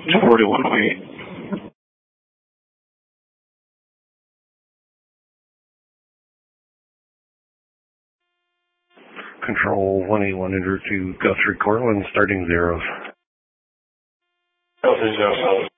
41 feet. Control 181 to Guthrie Cortland, starting zeros. Delta 0.